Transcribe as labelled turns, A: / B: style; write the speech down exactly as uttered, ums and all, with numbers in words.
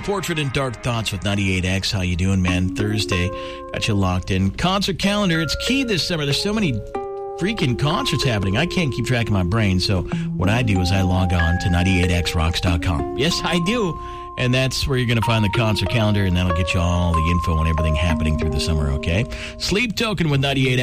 A: Portrait and Dark Thoughts with ninety-eight X. How you doing, man? Thursday. Got you locked in. Concert calendar. It's key this summer. There's so many freaking concerts happening. I can't keep track of my brain. So what I do is I log on to ninety-eight x rocks dot com. Yes, I do. And that's where you're going to find the concert calendar, and that'll get you all the info on everything happening through the summer, okay? Sleep Token with ninety-eight